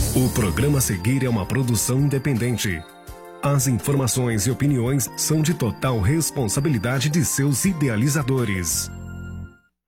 O programa a seguir é uma produção independente. As informações e opiniões são de total responsabilidade de seus idealizadores.